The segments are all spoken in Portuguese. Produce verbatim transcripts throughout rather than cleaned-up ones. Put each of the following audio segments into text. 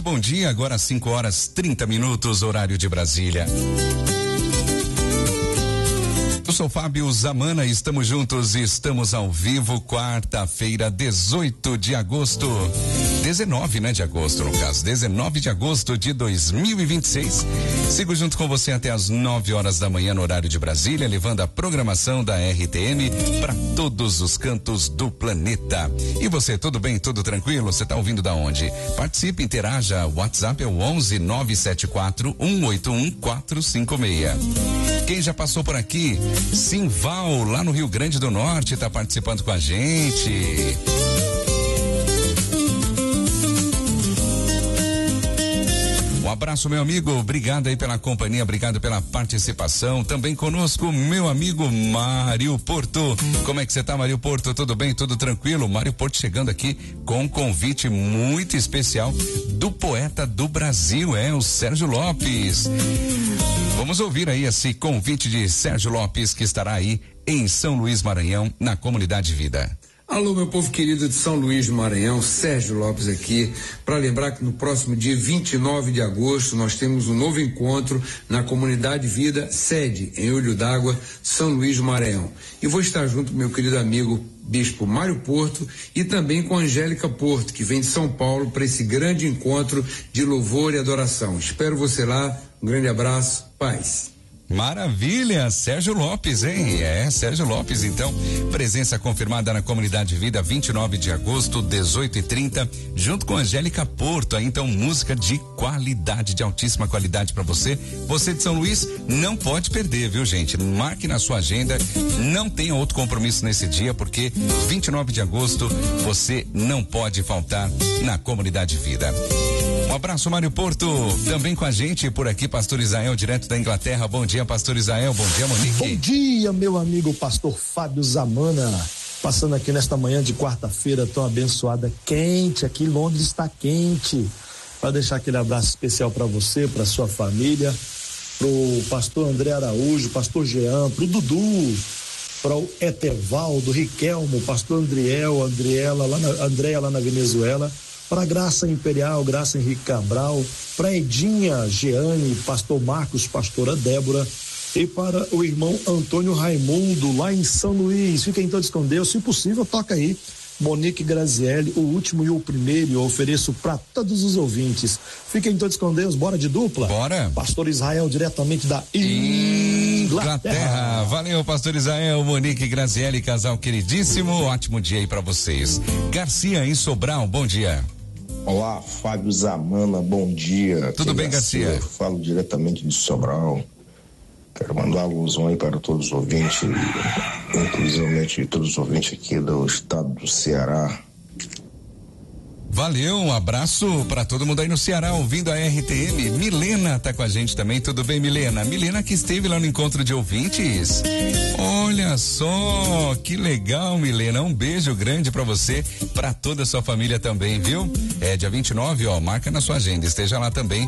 muito bom dia, agora cinco horas trinta minutos, horário de Brasília. Eu sou Fábio Zamana, estamos juntos e estamos ao vivo, quarta-feira, dezoito de agosto, dezenove, né, de agosto, no caso, dezenove de agosto de dois mil e vinte e seis. Sigo junto com você até as nove horas da manhã no horário de Brasília, levando a programação da R T M para todos os cantos do planeta. E você, tudo bem, tudo tranquilo? Você está ouvindo da onde? Participe, interaja, o WhatsApp é o onze nove sete quatro um oito um quatro cinco seis. Quem já passou por aqui? Simval, lá no Rio Grande do Norte, está participando com a gente. Um abraço, meu amigo, obrigado aí pela companhia, obrigado pela participação. Também conosco, meu amigo Mário Porto. Como é que você tá, Mário Porto? Tudo bem? Tudo tranquilo? Mário Porto chegando aqui com um convite muito especial do poeta do Brasil, é o Sérgio Lopes. Vamos ouvir aí esse convite de Sérgio Lopes, que estará aí em São Luís, Maranhão, na Comunidade Vida. Alô, meu povo querido de São Luís do Maranhão, Sérgio Lopes aqui, para lembrar que no próximo dia vinte e nove de agosto nós temos um novo encontro na Comunidade Vida, sede em Olho d'Água, São Luís do Maranhão. E vou estar junto com meu querido amigo Bispo Mário Porto e também com a Angélica Porto, que vem de São Paulo para esse grande encontro de louvor e adoração. Espero você lá, um grande abraço, paz. Maravilha, Sérgio Lopes, hein? É, Sérgio Lopes, então, presença confirmada na Comunidade Vida, vinte e nove de agosto, dezoito e trinta, junto com Angélica Porto, aí, então, música de qualidade, de altíssima qualidade para você. Você de São Luís não pode perder, viu, gente? Marque na sua agenda, não tenha outro compromisso nesse dia, porque vinte e nove de agosto você não pode faltar na Comunidade Vida. Um abraço, Mário Porto, também com a gente por aqui, Pastor Israel, direto da Inglaterra. Bom dia, Pastor Israel. Bom dia, Monique. Bom dia, meu amigo Pastor Fábio Zamana. Passando aqui nesta manhã de quarta-feira tão abençoada, quente. Aqui Londres está quente. Para deixar aquele abraço especial para você, para sua família, pro Pastor André Araújo, Pastor Jean, pro Dudu, para o Etevaldo, Riquelmo, Pastor Andriel, Andriela, lá na, Andréia lá na Venezuela. Para Graça Imperial, Graça Henrique Cabral, para Edinha, Jeane, Pastor Marcos, Pastora Débora, e para o irmão Antônio Raimundo, lá em São Luís. Fiquem todos com Deus, se possível, toca aí Monique Grazielli, o último e o primeiro, eu ofereço para todos os ouvintes. Fiquem todos com Deus, bora de dupla? Bora. Pastor Israel, diretamente da Inglaterra. Inglaterra. Valeu, Pastor Israel, Monique Grazielli, casal queridíssimo, ótimo dia aí para vocês. Garcia, em Sobral, bom dia. Olá, Fábio Zamana, bom dia. Tudo Aqui bem, Garcia? Eu falo diretamente de Sobral. Quero mandar um alusão aí para todos os ouvintes, inclusive todos os ouvintes aqui do estado do Ceará. Valeu, um abraço para todo mundo aí no Ceará ouvindo a R T M. Milena tá com a gente também, tudo bem, Milena? Milena que esteve lá no encontro de ouvintes. Olha só, que legal, Milena. Um beijo grande para você, para toda a sua família também, viu? É dia vinte e nove, ó, marca na sua agenda, esteja lá também.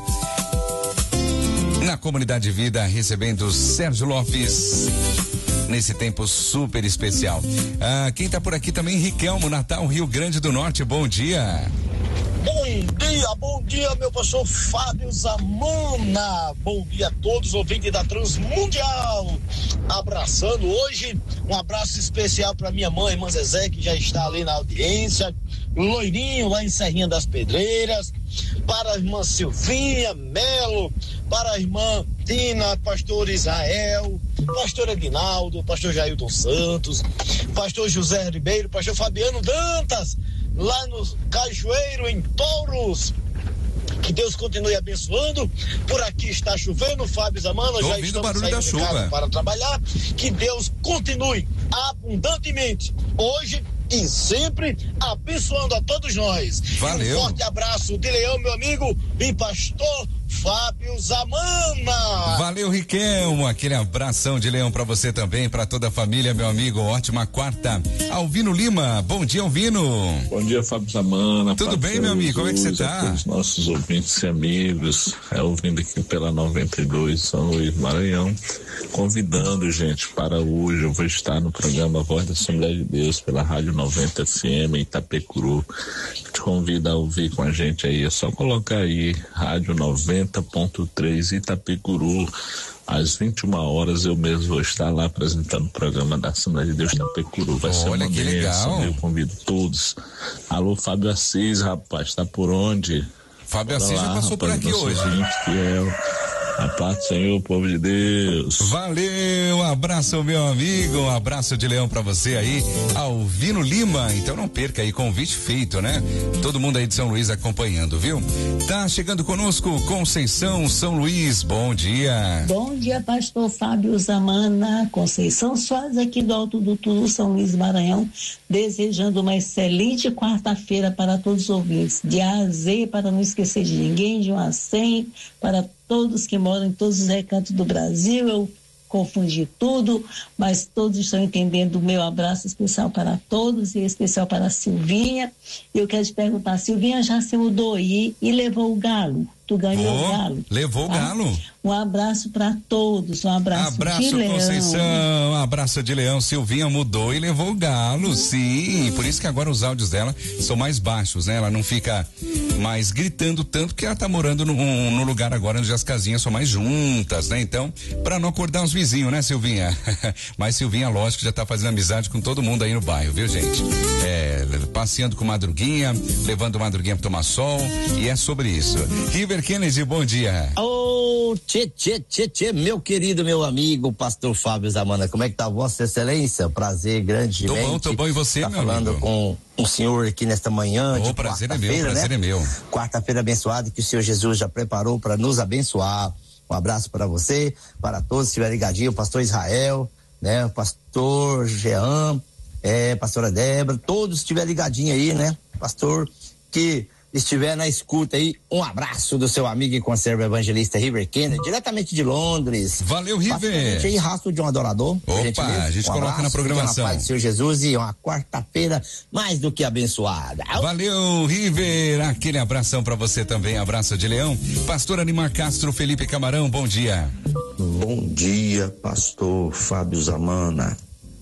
Na Comunidade Vida, recebendo Sérgio Lopes nesse tempo super especial. Ah, quem tá por aqui também, Riquelmo, Natal, Rio Grande do Norte, bom dia. Bom dia, bom dia, meu pastor Fábio Zamana. Bom dia a todos, ouvintes da Transmundial. Abraçando hoje, um abraço especial para minha mãe, irmã Zezé, que já está ali na audiência. Loirinho, lá em Serrinha das Pedreiras. Para a irmã Silvinha Melo, para a irmã Tina, pastor Israel, pastor Edinaldo, pastor Jailton Santos, pastor José Ribeiro, pastor Fabiano Dantas, lá no Cajueiro, em Touros. Que Deus continue abençoando. Por aqui está chovendo, Fábio Zamana, já estamos saindo de casa para trabalhar. Que Deus continue abundantemente hoje e sempre abençoando a todos nós. Valeu. Um forte abraço de Leão, meu amigo, e pastor Fábio Zamana. Valeu, Riquelmo, aquele abração de leão pra você também, pra toda a família, meu amigo, ótima quarta. Alvino Lima, bom dia, Alvino. Bom dia, Fábio Zamana. Tudo bem, meu amigo, como é que você tá? Os nossos ouvintes e amigos, é, ouvindo aqui pela noventa e dois, São Luís, Maranhão, convidando, gente, para hoje, eu vou estar no programa Voz da Assembleia de Deus, pela Rádio noventa F M, em Itapecuru. Te convido a ouvir com a gente aí, é só colocar aí, Rádio noventa ponto três Itapecuru, às vinte e uma horas eu mesmo vou estar lá apresentando o programa da Assembleia de Deus Itapecuru. Vai ser uma bênção, eu convido todos. Alô, Fábio Assis, rapaz, tá por onde? Fábio Assis já passou por aqui hoje. Fiel. A paz do Senhor, povo de Deus. Valeu, um abraço, meu amigo, um abraço de leão pra você aí, Alvino Lima. Então não perca aí, convite feito, né? Todo mundo aí de São Luís acompanhando, viu? Tá chegando conosco Conceição, São Luís, bom dia. Bom dia, pastor Fábio Zamana, Conceição Soares aqui do Alto do Turu, São Luís, Maranhão, desejando uma excelente quarta-feira para todos os ouvintes, de A a Z, para não esquecer de ninguém, de um a cem, para todos que moram em todos os recantos do Brasil. Eu confundi tudo, mas todos estão entendendo o meu abraço especial para todos e especial para a Silvinha. Eu quero te perguntar, Silvinha já se mudou aí e levou o galo? Tu ganhou oh, o galo? Levou o tá? galo. Um abraço para todos, um abraço, abraço de leão. Conceição, um abraço de leão. Silvinha mudou e levou o galo, sim. Por isso que agora os áudios dela são mais baixos, né? Ela não fica mais gritando tanto, que ela tá morando no, no lugar agora onde as casinhas são mais juntas, né? Então, para não acordar os vizinhos, né, Silvinha? Mas Silvinha, lógico, já tá fazendo amizade com todo mundo aí no bairro, viu, gente? É, passeando com Madruguinha, levando Madruguinha pra tomar sol, e é sobre isso. River Kennedy, bom dia. Ô, oh, tchê, tchê, tchê, tchê, meu querido, meu amigo, pastor Fábio Zamana, como é que tá Vossa Excelência? Prazer grandemente. Tô bom, tô bom, e você, tá meu falando amigo? com o senhor aqui nesta manhã. O prazer é meu, prazer né? é meu. Quarta-feira abençoada que o Senhor Jesus já preparou para nos abençoar. Um abraço para você, para todos que estiverem ligadinhos, o pastor Israel, né? O pastor Jean, é, pastora Débora, todos estiverem ligadinhos aí, né? Pastor que estiver na escuta aí, um abraço do seu amigo e conserva evangelista River Kennedy, diretamente de Londres. Valeu, River. Aí, rastro de um adorador. Opa, a gente um coloca na programação. Na paz do Senhor Jesus e uma quarta-feira mais do que abençoada. Valeu, River, aquele abração pra você também, abraço de leão. Pastor Animar Castro, Felipe Camarão, bom dia. Bom dia, pastor Fábio Zamana.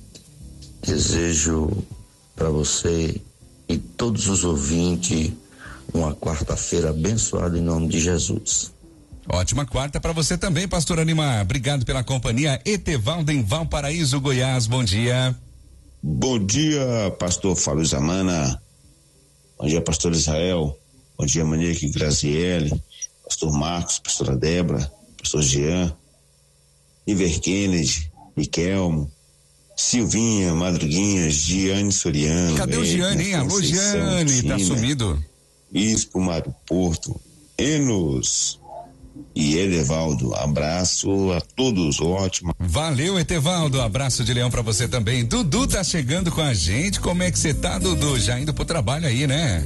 Desejo para você e todos os ouvintes uma quarta-feira abençoada em nome de Jesus. Ótima quarta para você também, pastor Animar. Obrigado pela companhia. Etevaldo em Valparaíso, Goiás, bom dia. Bom dia, pastor Fábio Zamana. Bom dia, pastor Israel. Bom dia, Manique Graziele, pastor Marcos, pastora Débora, pastor Jean, River Kennedy, Riquelmo, Silvinha, Madruguinha, Giane Soriano. Cadê o Giane, hein? Alô, Giane, tá sumido. Bispo Mário Porto, Enos e Edevaldo, abraço a todos, ótimo. Valeu, Etevaldo, abraço de leão pra você também. Dudu tá chegando com a gente, como é que você tá, Dudu? Já indo pro trabalho aí, né?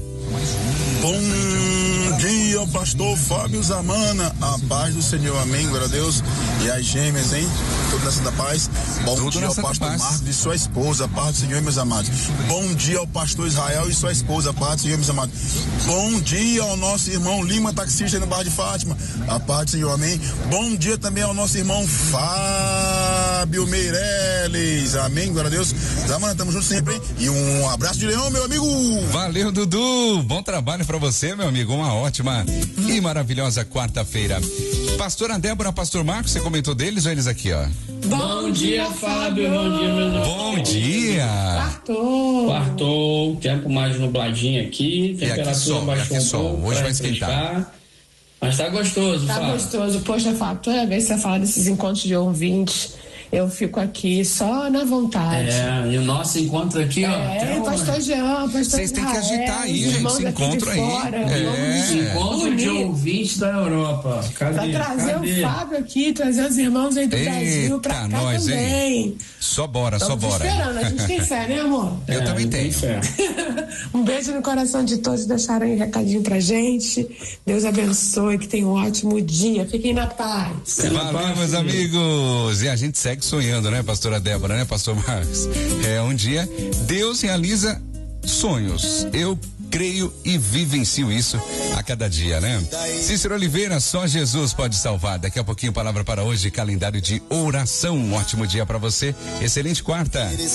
Bom dia, pastor Fábio Zamana, a paz do Senhor, amém, glória a Deus, e as gêmeas, hein, tudo nessa da paz. Bom tudo dia ao pastor paz. Marcos e sua esposa, a paz do Senhor, meus amados. Bom dia ao pastor Israel e sua esposa, a paz do Senhor, meus amados. Bom dia ao nosso irmão Lima, taxista no Bar de Fátima, a paz do Senhor, amém. Bom dia também ao nosso irmão Fábio Meireles, amém, glória a Deus. Zamana, tamo juntos sempre, hein? E um abraço de leão, meu amigo. Valeu, Dudu, bom trabalho pra você, meu amigo, uma ótima e maravilhosa quarta-feira. Pastora Débora, pastor Marcos, você comentou deles ou eles aqui, ó? Bom dia, Fábio, bom dia, meu Bom dia. Quartou. Quartou, tempo mais nubladinho aqui, temperatura aqui sol, baixou um sol. pouco. Hoje vai esquentar. Mas tá gostoso, Tá Fábio. gostoso. Poxa, Fábio, toda vez que você fala desses encontros de ouvintes, eu fico aqui só na vontade. É, e o nosso encontro aqui, ó. É, pastor Jean, pastor Vocês têm que agitar aí, Israel, gente, se encontro aí. Fora, É. Encontro de ouvintes da Europa. Cadê? Pra trazer Cadê? o Fábio aqui, trazer os irmãos aí do Eita, Brasil pra cá nós, também. Hein? Só bora, Estamos só bora. esperando, a gente tem fé, né, amor? Eu É, também tem tenho. fé. Um beijo no coração de todos, deixaram aí um recadinho pra gente. Deus abençoe, que tenham um ótimo dia. Fiquem na paz. Valeu, meus amigos. E a gente segue sonhando, né, pastora Débora, né, pastor Marcos? É, um dia Deus realiza sonhos. Eu creio e vivencio isso a cada dia, né? Cícero Oliveira, só Jesus pode salvar. Daqui a pouquinho, palavra para hoje, calendário de oração. Um ótimo dia para você. Excelente quarta.